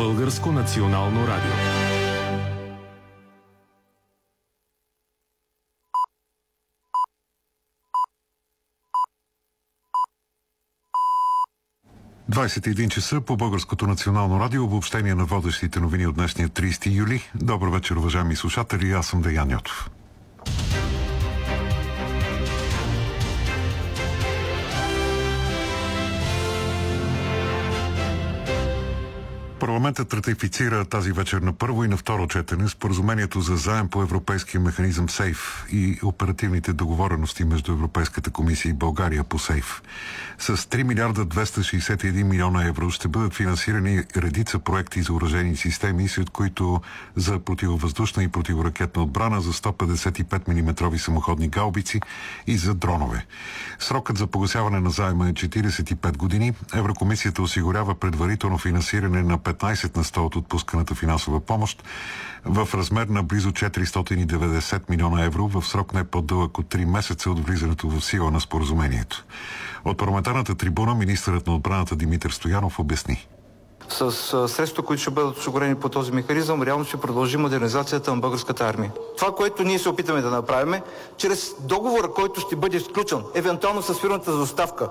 Българско национално радио. ...21 часа по Българското национално радио, обобщение на водещите новини от днешния 30 юли. Добър вечер, уважаеми слушатели, аз съм Деян Йотов. Парламентът ратифицира тази вечер на първо и на второ четене споразумението за заем по европейския механизъм СЕЙФ и оперативните договорености между Европейската комисия и България по СЕЙФ. С 3 милиарда 261 милиона евро ще бъдат финансирани редица проекти за оръжейни системи, след които за противовъздушна и противоракетна отбрана, за 155 мм самоходни гаубици и за дронове. Срокът за погасяване на заема е 45 години. Еврокомисията осигурява предварително финансиране на 15 на 100 от отпусканата финансова помощ в размер на близо 490 милиона евро в срок не по-дълъг от 3 месеца от влизането в сила на споразумението. От парламентарната трибуна министърът на отбраната Димитър Стоянов обясни. С средства, които ще бъдат осигурени по този механизъм, реално ще продължи модернизацията на българската армия. Това, което ние се опитаме да направим, чрез договора, който ще бъде сключен, евентуално с фирмата за доставка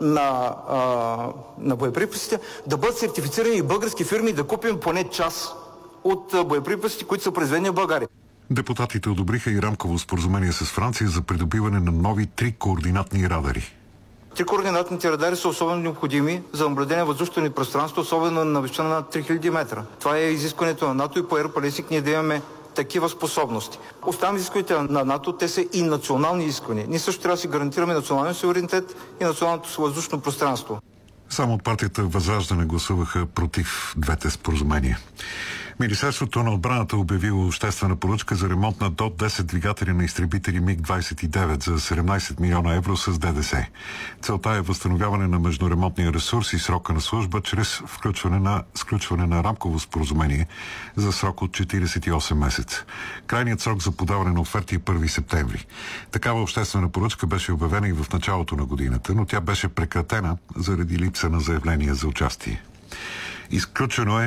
на боеприпасите, да бъдат сертифицирани и български фирми, да купим поне част от боеприпасите, които са произведени в България. Депутатите одобриха и рамково споразумение с Франция за придобиване на нови 3 координатни радари. 3 координатните радари са особено необходими за наблюдение на въздушното ни пространство, особено на височина над 3000 метра. Това е изискването на НАТО и по Air ние да имаме такива способности. Оставам изискването на НАТО, те са и национални изисквания. Ние също трябва да си гарантираме националния суверенитет и националното въздушно пространство. Само от партията Възраждане гласуваха против двете споразумения. Министерството на отбраната обявило обществена поръчка за ремонт на до 10 двигатели на изтребители МиГ-29 за 17 милиона евро с ДДС. Целта е възстановяване на междуремонтния ресурс и срока на служба чрез сключване на рамково споразумение за срок от 48 месеца. Крайният срок за подаване на оферти е 1 септември. Такава обществена поръчка беше обявена и в началото на годината, но тя беше прекратена заради липса на заявления за участие. Изключено е